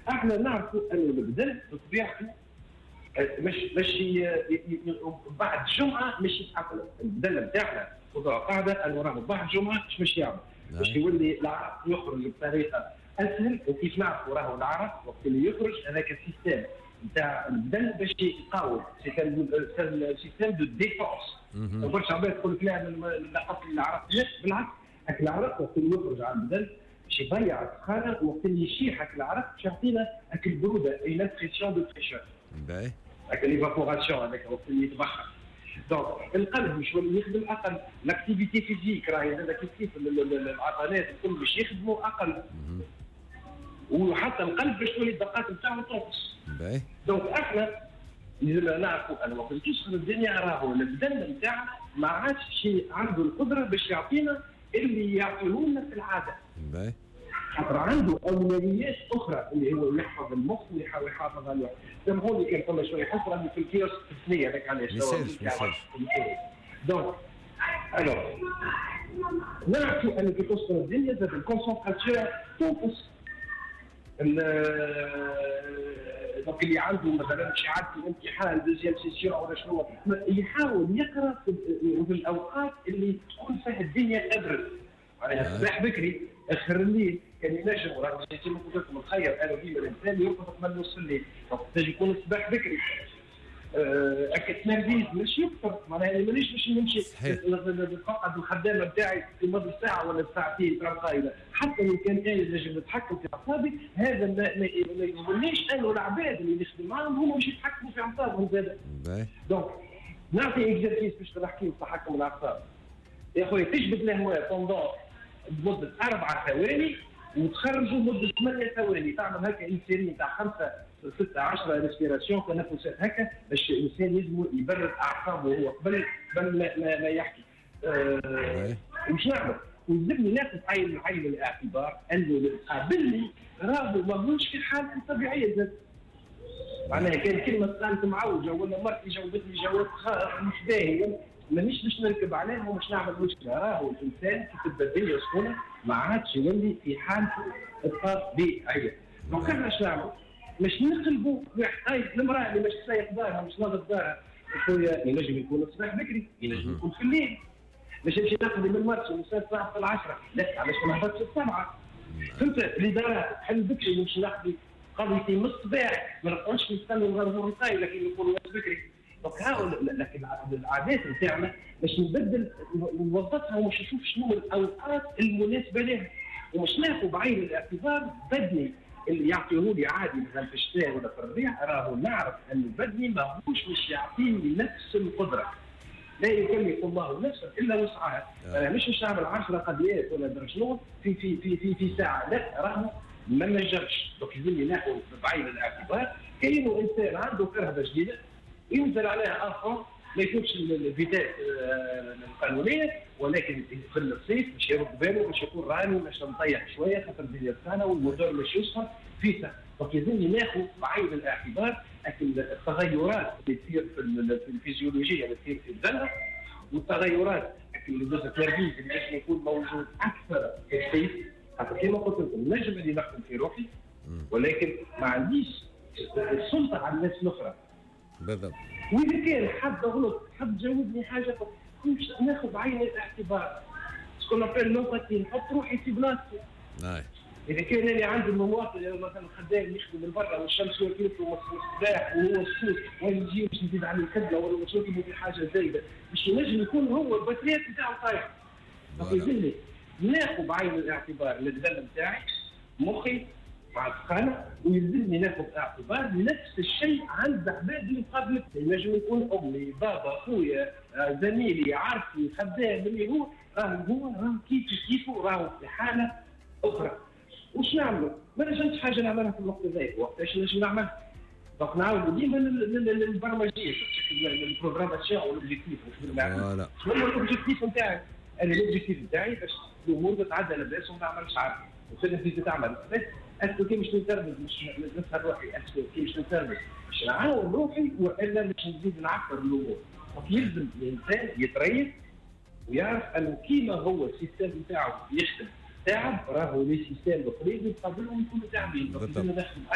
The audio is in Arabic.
احنا نعرفوا ان البدن بطبيعته مش بعد الجمعه مش يتعقل البدن بتاعنا، وضع قاعده انه راه بعد الجمعه مش يعمل باش يولي العرق يخرج بطريقه اسهل. وكيف نعرفوا راهو العرق وقت اللي يخرج هذاك السيستم نتاع البدن باش يقاوم سيستم دو ديفونس. برشا عباد تقول كلام نقص العرق، بالعكس العرق وقت اللي يخرج على البدن باش يضيع السخانه، وقت اللي يشيح العرق باش يعطينا البروده اي لانفريسيون دو فريشور باهي ليفابوراسيون هذاك وقت اللي يتبخر. دونك القلب مش يولي يخدم اقل، لاكتيفيتي فيزيك راهي هذا كيف العضلات الكل باش يخدموا اقل، وحتى القلب باش تولي الدقات نتاعو تنقص. دونك احنا لازم نعرفوا ان وقت تسخن الدنيا راهو البدن نتاعنا ما عادش عنده القدره باش يعطينا اللي يعطيوه لنا في العاده. خاطر عنده اولويات اخرى اللي هو يحفظ المخ ويحاول يحافظ على الوقت. سامحوني كان فما شويه حفره في الكيوسك الثانيه هذاك علاش دونك الوغ نعرفوا ان في توصل الدنيا زاد الكونسنتراسيون تنقص. دونك اللي عنده مثلا شعات في الامتحان دوزيام سيسيون ولا شنو يحاول يقرا في الاوقات اللي تكون فيها الدنيا ابرد، معناها الصباح بكري اخر الليل كان ينجم وراه يتم قدرتهم الخير قالوا ديما الانسان يرقد قبل نص الليل، تنجم يكون الصباح بكري. التنرفيز مش يكثر، معناها مانيش باش نمشي نتفقد الخدامه بتاعي في مدى ساعه ولا ساعتين قايله، حتى لو كان انا نجم نتحكم في اعصابي هذا ما يقوليش انه العباد اللي نخدم معاهم هما مش يتحكموا في اعصابهم زاده. دونك نعطي اكزرسيس باش نحكي في تحكم الاعصاب يا خويا، تجبد له مويه بوندون بمده 4 ثواني وتخرجوا مده 8 ثواني، تعمل هكا انسيرين تاع 5 6 10 ريسبيراسيون تنفسات هكا باش الانسان يلزم يبرد اعصابه وهو قبل ما يحكي. وش نعمل؟ ولازمني ناخذ عين الاعتبار انه اللي قابلني راهو ماهوش في حالة طبيعيه زاد. معناها كان كلمه قالت معوجه ولا مرتي جاوبتني جواب مش باهي مانيش باش نركب عليها ومش نعمل مشكله، راهو الانسان كي تبدا الدنيا سخونه ما عادش يولي في حالته الطبيعيه. دونك احنا اش نعمل؟ مش نقلبوا المراه اللي مش سايق دارها مش ناظف دارها شويه، ينجم يكون الصباح بكري ينجم يكون في الليل، باش نمشي ناخذ من المرسى ونسال الساعه 10 لا علاش ما نهبطش السبعه. فهمت؟ الاداره حل بكري نمشي ناخذ قضيتي من الصباح ما نقعدش نستنى نغرزوا القاي لكن نكونوا بكري. دونك لكن العادات نتاعنا باش نبدل نوظفها ومش نشوف شنو الاوقات المناسبه لها، ومش ناخذ بعين الاعتبار بدني اللي يعطيه لي عادي مثلا في الشتاء ولا في الربيع، راهو نعرف ان البدني ماهوش مش يعطيني نفس القدره. لا يكلف الله نفسا الا وسعها. انا مش نعمل 10 قضيات ولا درجه شنو في ساعه، لا راهو ما نجمش. دونك لازمني ناخذ بعين الاعتبار كاينو انسان عنده كرهبه جديده ينزل عليها افون ما يفوتش الفيتات القانونيه، ولكن في الصيف باش يرد باله باش يكون راني باش نطيح شويه خاطر الدنيا سخانه والموتور مش يسخن فيسا. دونك لازمني ناخذ بعين الاعتبار التغيرات اللي تصير في الفيزيولوجيه اللي تصير في الدم، والتغيرات الجزء التركيز اللي باش يكون موجود اكثر في الصيف. خاطر كما قلت لكم نجم اللي نخدم في روحي ولكن ما عنديش السلطه على الناس الاخرى. بالضبط. واذا كان حد غلط حد جاوبني حاجه مش ناخذ عين الاعتبار شكون نقول نقطتي نحط روحي في بلاصتي. اذا كان انا عندي المواطن مثلا خدام يخدم من برا والشمس واكلته الصباح وهو الصوت ويجي باش نزيد عليه الخدمه ولا باش نطلبوا في حاجه زايده باش ينجم يكون هو البطاريات نتاعو طايحه. فلازمني ناخذ بعين الاعتبار البدن نتاعي مخي مع السخانه، ويلزمني ناخذ اعتبار نفس الشيء عند عباد اللي قبلك، ينجم يكون امي بابا خويا زميلي عارفي خدام اللي هو راه كيفه راهو في حاله اخرى. وش نعملوا؟ ما نجمش حاجه نعملها في الوقت هذاك، وقتاش نجم نعملها؟ دونك نعاودوا ديما للبرمجيه البروغراماسيون والاوبجيكتيف. شنو هو الاوبجيكتيف نتاعي؟ انا الاوبجيكتيف نتاعي باش الامور تتعدى لاباس وما نعملش عارف وفين في تعمل اسكو كي مش نتربز مش نسهر روحي، اسكو كي مش نتربز مش نعاون روحي والا مش نزيد نعكر الامور. يلزم الانسان يتريث ويعرف انه كيما هو السيستم نتاعو يخدم تعب راهو لي سيستم اخرين يقابلهم يكونوا تعبين.